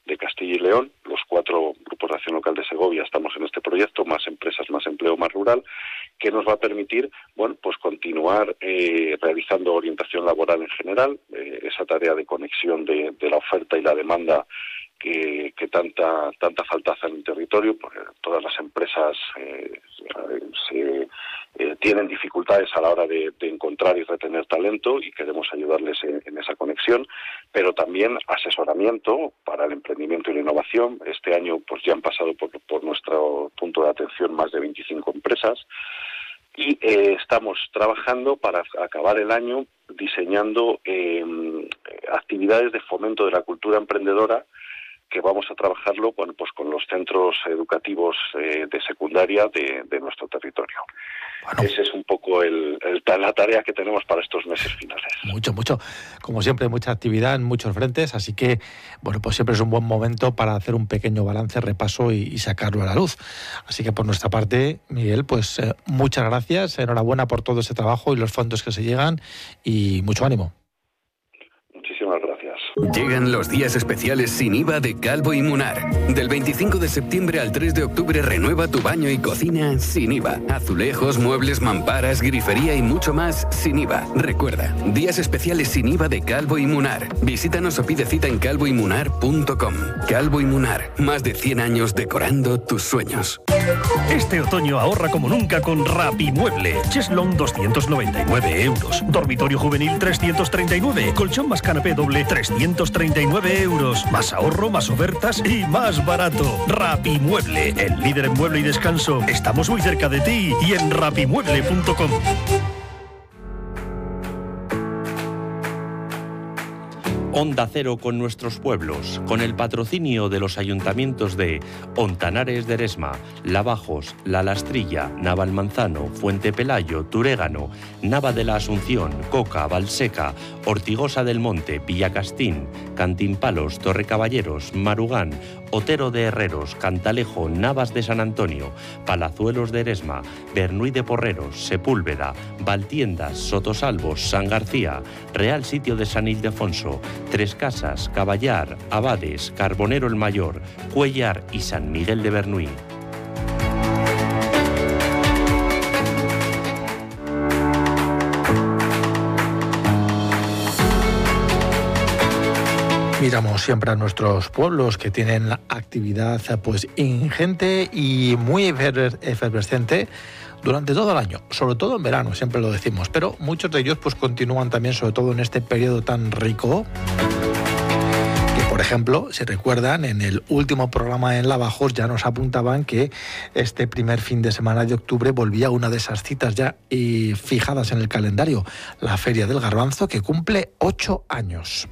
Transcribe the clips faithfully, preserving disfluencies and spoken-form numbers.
de Castilla y León. Los cuatro grupos de acción local de Segovia estamos en este proyecto, más empresas, más empleo, más rural, que nos va a permitir, bueno, pues continuar eh, realizando orientación laboral en general, eh, esa tarea de conexión de, de la oferta y la demanda que, que tanta tanta falta hace en el territorio, porque todas las empresas eh, se, eh, tienen dificultades a la hora de, de encontrar y retener talento y queremos ayudarles en, en esa conexión, pero también asesoramiento para el emprendimiento y la innovación. Este año pues ya han pasado por, por nuestro punto de atención más de veinticinco empresas y eh, estamos trabajando para acabar el año diseñando eh, actividades de fomento de la cultura emprendedora, que vamos a trabajarlo bueno, pues con los centros educativos eh, de secundaria de, de nuestro territorio. Bueno. Ese es un poco el, el, la tarea que tenemos para estos meses finales. Mucho, mucho. Como siempre, mucha actividad en muchos frentes, así que, bueno, pues siempre es un buen momento para hacer un pequeño balance, repaso y, y sacarlo a la luz. Así que por nuestra parte, Miguel, pues eh, muchas gracias, enhorabuena por todo ese trabajo y los fondos que se llegan y mucho ánimo. Muchísimas gracias. Llegan los días especiales sin I V A de Calvo y Munar. Del veinticinco de septiembre al tres de octubre renueva tu baño y cocina sin I V A. Azulejos, muebles, mamparas, grifería y mucho más sin I V A. Recuerda, días especiales sin I V A de Calvo y Munar. Visítanos o pide cita en calvo y munar punto com. Calvo y Munar, más de cien años decorando tus sueños. Este otoño ahorra como nunca con Rapimueble. Cheslong doscientos noventa y nueve euros. Dormitorio juvenil trescientos treinta y nueve. Colchón más canapé doble trescientos treinta y nueve euros. Más ahorro, más ofertas y más barato. Rapimueble, el líder en mueble y descanso. Estamos muy cerca de ti y en rapimueble punto com. Onda Cero con nuestros pueblos, con el patrocinio de los ayuntamientos de Ontanares de Eresma, Lavajos, La Lastrilla, Navalmanzano, Fuente Pelayo, Turégano, Nava de la Asunción, Coca, Valseca, Ortigosa del Monte, Villacastín, Cantimpalos, Torrecaballeros, Marugán, Otero de Herreros, Cantalejo, Navas de San Antonio, Palazuelos de Eresma, Bernuy de Porreros, Sepúlveda, Valtiendas, Sotosalvos, San García, Real Sitio de San Ildefonso, Tres Casas, Caballar, Abades, Carbonero el Mayor, Cuellar y San Miguel de Bernuy. Miramos siempre a nuestros pueblos que tienen la actividad pues ingente y muy efervescente durante todo el año, sobre todo en verano, siempre lo decimos, pero muchos de ellos pues continúan también, sobre todo en este periodo tan rico. Por ejemplo, si recuerdan, en el último programa en Lavajos ya nos apuntaban que este primer fin de semana de octubre volvía una de esas citas ya y fijadas en el calendario, la Feria del Garbanzo, que cumple ocho años.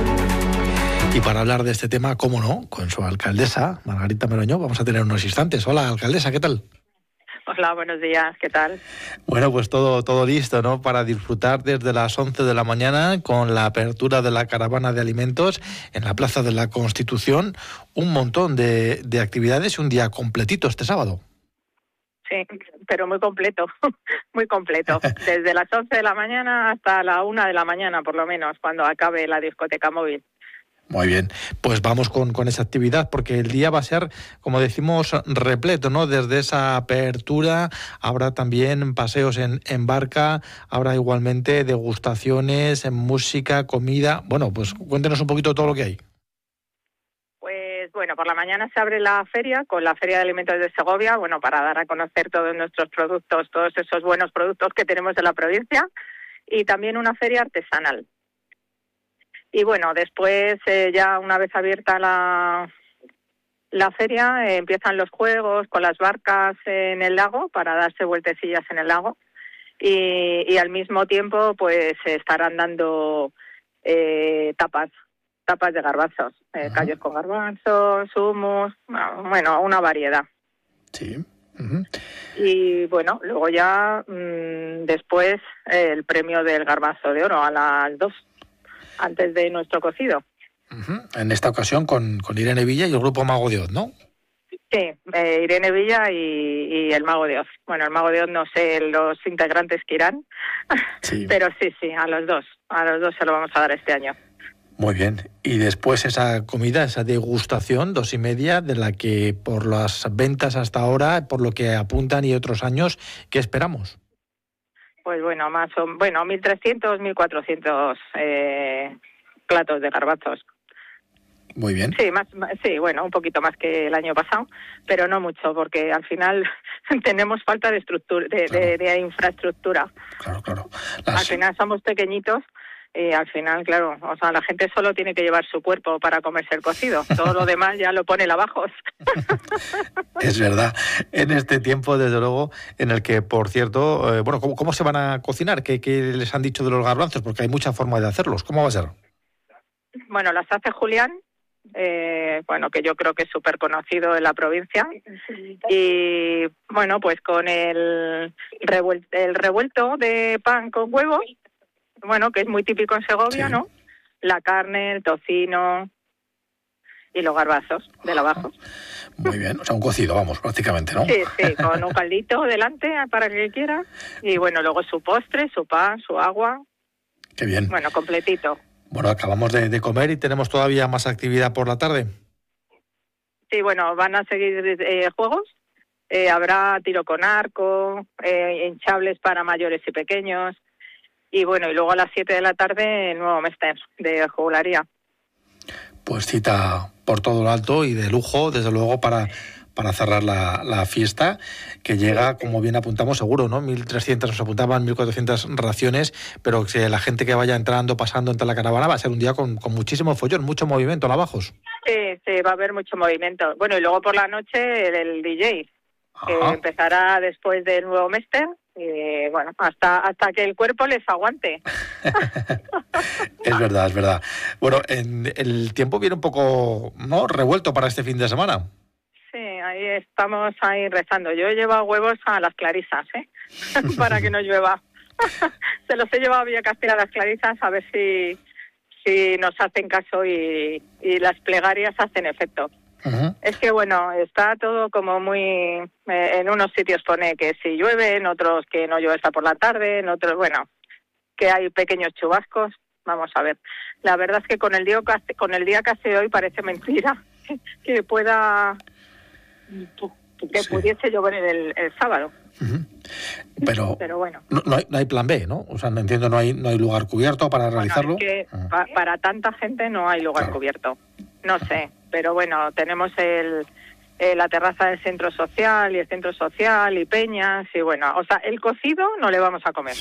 Y para hablar de este tema, cómo no, con su alcaldesa, Margarita Meroño, vamos a tener unos instantes. Hola, alcaldesa, ¿qué tal? Hola, buenos días, ¿qué tal? Bueno, pues todo, todo listo, ¿no? Para disfrutar desde las once de la mañana con la apertura de la caravana de alimentos en la Plaza de la Constitución. Un montón de, de actividades y un día completito este sábado. Sí, pero muy completo, muy completo. Desde las once de la mañana hasta la una de la mañana, por lo menos, cuando acabe la discoteca móvil. Muy bien, pues vamos con, con esa actividad, porque el día va a ser, como decimos, repleto, ¿no? Desde esa apertura habrá también paseos en, en barca, habrá igualmente degustaciones, en música, comida. Bueno, pues cuéntenos un poquito todo lo que hay. Pues bueno, por la mañana se abre la feria, con la Feria de Alimentos de Segovia, bueno, para dar a conocer todos nuestros productos, todos esos buenos productos que tenemos en la provincia, y también una feria artesanal. Y bueno, después, eh, ya una vez abierta la, la feria, eh, empiezan los juegos con las barcas en el lago para darse vueltecillas en el lago. Y, y al mismo tiempo, pues se estarán dando eh, tapas, tapas de garbanzos, eh, callos con garbanzos, hummus, bueno, una variedad. Sí. Uh-huh. Y bueno, luego ya mmm, después eh, el premio del garbanzo de oro a las dos. Antes de nuestro cocido. Uh-huh. En esta ocasión con, con Irene Villa y el grupo Mago de Oz, ¿no? Sí, eh, Irene Villa y, y el Mago de Oz. Bueno, el Mago de Oz no sé los integrantes que irán, sí. Pero sí, sí, a los dos. A los dos se lo vamos a dar este año. Muy bien. Y después esa comida, esa degustación, dos y media, de la que por las ventas hasta ahora, por lo que apuntan y otros años, ¿qué esperamos? Pues bueno, más o bueno, mil trescientos, mil cuatrocientos eh, platos de garbanzos. Muy bien. Sí, más, sí, bueno, un poquito más que el año pasado, pero no mucho, porque al final tenemos falta de estructura, de, claro. de, de infraestructura. Claro, claro. Las... Al final somos pequeñitos. Y al final, claro, o sea, la gente solo tiene que llevar su cuerpo para comerse el cocido. Todo lo demás ya lo pone lavajos. Es verdad. En este tiempo, desde luego, en el que, por cierto, eh, bueno, ¿cómo, ¿cómo se van a cocinar? ¿Qué, ¿Qué les han dicho de los garbanzos? Porque hay mucha forma de hacerlos. ¿Cómo va a ser? Bueno, las hace Julián, eh, bueno, que yo creo que es súper conocido en la provincia. Y, bueno, pues con el revuelto, el revuelto de pan con huevo, bueno, que es muy típico en Segovia, sí. ¿no? La carne, el tocino y los garbanzos de lavajos. Muy bien, o sea, un cocido, vamos, prácticamente, ¿no? Sí, sí, con un caldito delante para el que quiera. Y bueno, luego su postre, su pan, su agua. Qué bien. Bueno, completito. Bueno, acabamos de, de comer y tenemos todavía más actividad por la tarde. Sí, bueno, van a seguir eh, juegos. Eh, habrá tiro con arco, eh, hinchables para mayores y pequeños. Y bueno, y luego a las siete de la tarde el nuevo Mester de jugularía. Pues cita por todo lo alto y de lujo, desde luego, para, para cerrar la, la fiesta, que llega, como bien apuntamos, seguro, ¿no? mil trescientas nos apuntaban, mil cuatrocientas raciones, pero que la gente que vaya entrando, pasando entre la caravana, va a ser un día con, con muchísimo follón, mucho movimiento, lavajos. Sí, sí, va a haber mucho movimiento. Bueno, y luego por la noche el, el D J, Ajá. que empezará después del nuevo Mester. Y bueno, hasta hasta que el cuerpo les aguante. Es verdad, es verdad. Bueno, en, el tiempo viene un poco, ¿no?, revuelto para este fin de semana. Sí, ahí estamos ahí rezando. Yo he llevado huevos a las clarisas, ¿eh? Para que no llueva. Se los he llevado a Villa Castilla a las clarisas a ver si, si nos hacen caso y, y las plegarias hacen efecto. Uh-huh. Es que bueno, está todo como muy... Eh, en unos sitios pone que si llueve, en otros que no llueve hasta por la tarde, en otros, bueno, que hay pequeños chubascos. Vamos a ver. La verdad es que con el día que hace, con el día que hace hoy parece mentira que pueda... que sí. pudiese llover el, el sábado. Uh-huh. Pero, Pero bueno. No, no, hay, no hay plan B, ¿no? O sea, no entiendo, no hay, no hay lugar cubierto para bueno, realizarlo. Es que uh-huh. pa, para tanta gente no hay lugar claro. cubierto. No sé, pero bueno, tenemos el, eh, la terraza del centro social y el centro social y peñas y bueno, o sea, el cocido no le vamos a comer.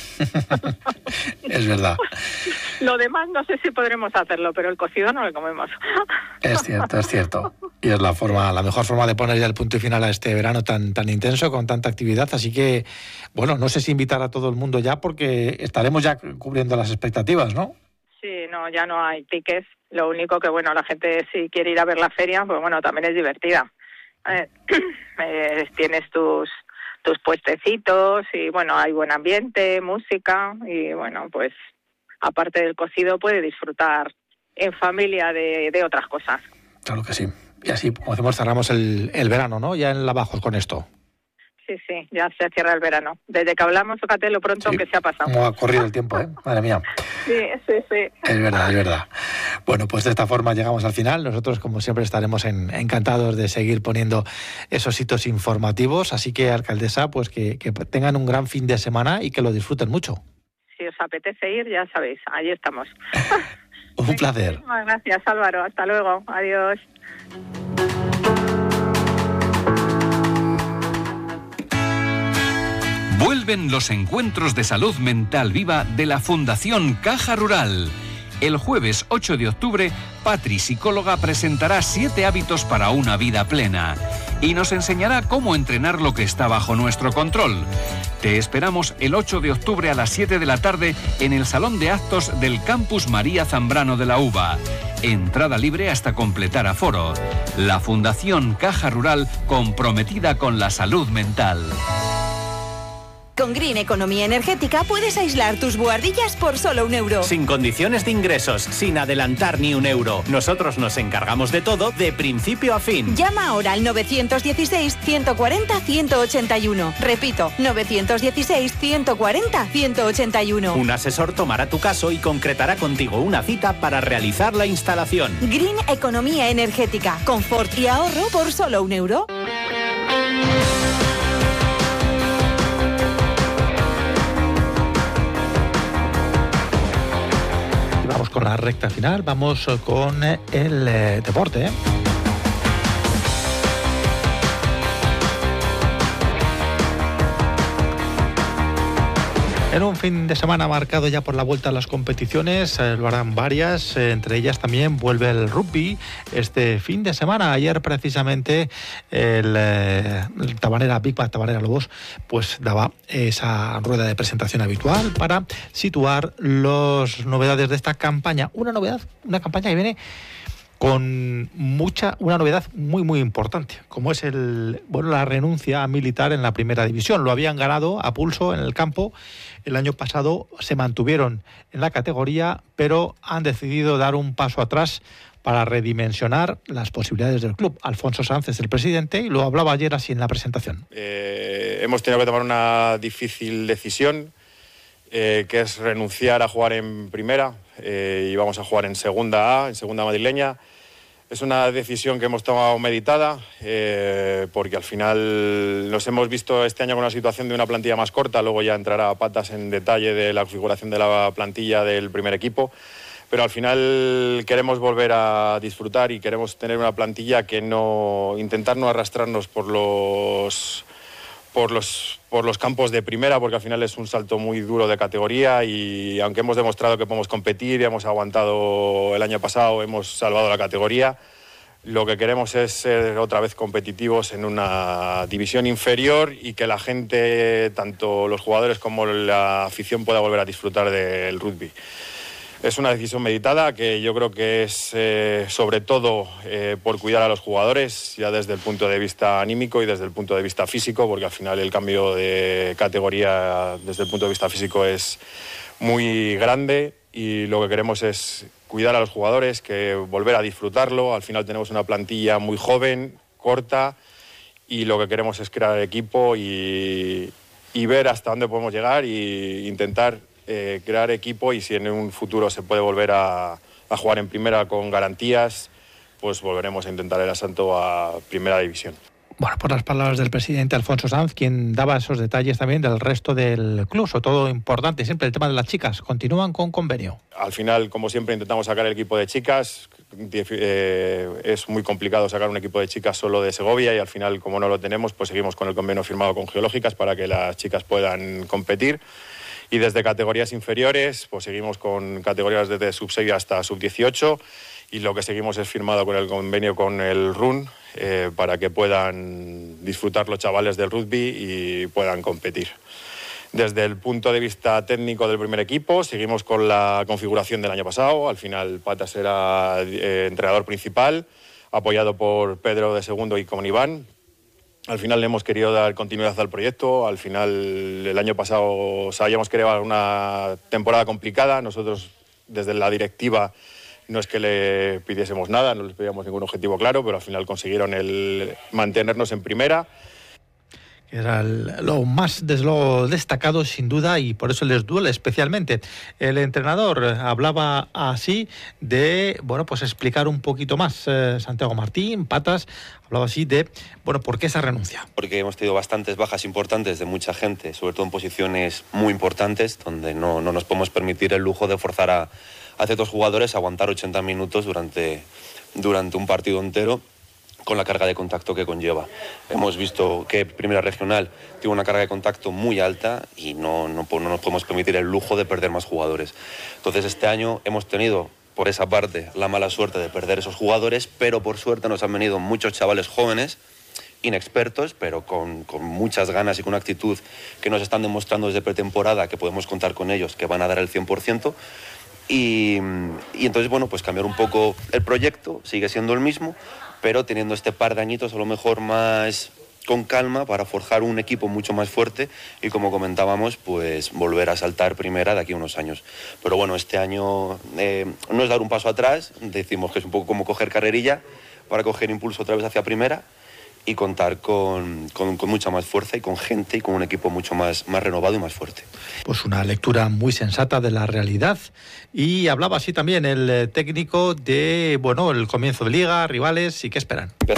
Es verdad. Lo demás no sé si podremos hacerlo, pero el cocido no lo comemos. Es cierto, es cierto. Y es la forma, la mejor forma de poner ya el punto final a este verano tan, tan intenso, con tanta actividad. Así que, bueno, no sé si invitar a todo el mundo ya, porque estaremos ya cubriendo las expectativas, ¿no? Sí, no, ya no hay tickets. Lo único que, bueno, la gente si quiere ir a ver la feria, pues bueno, también es divertida. Eh, eh, tienes tus tus puestecitos y, bueno, hay buen ambiente, música y, bueno, pues aparte del cocido puede disfrutar en familia de, de otras cosas. Claro que sí. Y así, como hacemos, cerramos el, el verano, ¿no? Ya en Lavajos con esto. Sí, sí, ya se cierra el verano. Desde que hablamos, fíjate lo pronto sí, que se ha pasado. Cómo ha corrido el tiempo, ¿eh? Madre mía. Sí, sí, sí. Es verdad, es verdad. Bueno, pues de esta forma llegamos al final. Nosotros, como siempre, estaremos en, encantados de seguir poniendo esos hitos informativos. Así que, alcaldesa, pues que, que tengan un gran fin de semana y que lo disfruten mucho. Si os apetece ir, ya sabéis, allí estamos. Un placer. Muchísimas gracias, Álvaro. Hasta luego. Adiós. Vuelven los encuentros de salud mental viva de la Fundación Caja Rural. El jueves ocho de octubre, Patri, psicóloga, presentará siete hábitos para una vida plena y nos enseñará cómo entrenar lo que está bajo nuestro control. Te esperamos el ocho de octubre a las siete de la tarde en el Salón de Actos del Campus María Zambrano de la Uva. Entrada libre hasta completar aforo. La Fundación Caja Rural, comprometida con la salud mental. Con Green Economía Energética puedes aislar tus buhardillas por solo un euro. Sin condiciones de ingresos, sin adelantar ni un euro. Nosotros nos encargamos de todo, de principio a fin. Llama ahora al novecientos dieciséis, ciento cuarenta, ciento ochenta y uno. Repito, novecientos dieciséis, ciento cuarenta, ciento ochenta y uno. Un asesor tomará tu caso y concretará contigo una cita para realizar la instalación. Green Economía Energética. Confort y ahorro por solo un euro. Vamos con la recta final, vamos con el eh, deporte. ¿eh? En un fin de semana marcado ya por la vuelta a las competiciones, eh, lo harán varias, eh, entre ellas también vuelve el rugby este fin de semana. Ayer precisamente el, eh, el Tabanera, Big Bad Tabanera Lobos, pues daba esa rueda de presentación habitual para situar las novedades de esta campaña. Una novedad, una campaña que viene con mucha, una novedad muy muy importante, como es el bueno la renuncia militar en la primera división. Lo habían ganado a pulso en el campo. El año pasado se mantuvieron en la categoría, pero han decidido dar un paso atrás para redimensionar las posibilidades del club. Alfonso Sanz es el presidente y lo hablaba ayer así en la presentación. Eh, hemos tenido que tomar una difícil decisión, eh, que es renunciar a jugar en primera, eh, y vamos a jugar en segunda A, en segunda madrileña. Es una decisión que hemos tomado meditada, eh, porque al final nos hemos visto este año con una situación de una plantilla más corta, luego ya entrará Patas en detalle de la configuración de la plantilla del primer equipo, pero al final queremos volver a disfrutar y queremos tener una plantilla que no, intentar no arrastrarnos por los, por los, por los campos de primera, porque al final es un salto muy duro de categoría y aunque hemos demostrado que podemos competir, hemos aguantado el año pasado, hemos salvado la categoría, lo que queremos es ser otra vez competitivos en una división inferior y que la gente, tanto los jugadores como la afición, pueda volver a disfrutar del rugby. Es una decisión meditada que yo creo que es eh, sobre todo eh, por cuidar a los jugadores, ya desde el punto de vista anímico y desde el punto de vista físico, porque al final el cambio de categoría desde el punto de vista físico es muy grande y lo que queremos es cuidar a los jugadores, que volver a disfrutarlo. Al final tenemos una plantilla muy joven, corta, y lo que queremos es crear equipo y, y ver hasta dónde podemos llegar e intentar Eh, crear equipo, y si en un futuro se puede volver a, a jugar en primera con garantías, pues volveremos a intentar el asalto a primera división. Bueno, por las palabras del presidente Alfonso Sanz, quien daba esos detalles también del resto del club, sobre todo importante siempre el tema de las chicas, continúan con convenio. Al final, como siempre, intentamos sacar el equipo de chicas. Eh, es muy complicado sacar un equipo de chicas solo de Segovia y al final, como no lo tenemos, pues seguimos con el convenio firmado con Geológicas para que las chicas puedan competir. Y desde categorías inferiores, pues seguimos con categorías desde sub seis hasta sub dieciocho y lo que seguimos es firmado con el convenio con el R U N eh, para que puedan disfrutar los chavales del rugby y puedan competir. Desde el punto de vista técnico del primer equipo, seguimos con la configuración del año pasado. Al final Patas era eh, entrenador principal, apoyado por Pedro de segundo y con Iván. Al final le hemos querido dar continuidad al proyecto. Al final, el año pasado sabíamos que era una temporada complicada. Nosotros, desde la directiva, no es que le pidiésemos nada, no les pedíamos ningún objetivo claro, pero al final consiguieron el mantenernos en primera. Era el, lo más des, lo destacado sin duda y por eso les duele especialmente. El entrenador hablaba así de, bueno, pues explicar un poquito más. Eh, Santiago Martín, Patas, hablaba así de, bueno, ¿por qué esa renuncia? Porque hemos tenido bastantes bajas importantes de mucha gente, sobre todo en posiciones muy importantes, donde no, no nos podemos permitir el lujo de forzar a, a ciertos jugadores a aguantar ochenta minutos durante, durante un partido entero, con la carga de contacto que conlleva. Hemos visto que Primera Regional tiene una carga de contacto muy alta y no, no, no nos podemos permitir el lujo de perder más jugadores. Entonces este año hemos tenido, por esa parte, la mala suerte de perder esos jugadores, pero por suerte nos han venido muchos chavales jóvenes, inexpertos, pero con, con muchas ganas y con una actitud que nos están demostrando desde pretemporada que podemos contar con ellos, que van a dar el cien por ciento. Y, y entonces, bueno, pues cambiar un poco el proyecto, sigue siendo el mismo, pero teniendo este par de añitos a lo mejor más con calma para forjar un equipo mucho más fuerte y, como comentábamos, pues volver a saltar primera de aquí a unos años. Pero bueno, este año eh, no es dar un paso atrás, decimos que es un poco como coger carrerilla para coger impulso otra vez hacia primera y contar con, con, con mucha más fuerza y con gente y con un equipo mucho más, más renovado y más fuerte. Pues una lectura muy sensata de la realidad. Y hablaba así también el técnico de, bueno, el comienzo de liga, rivales y qué esperan.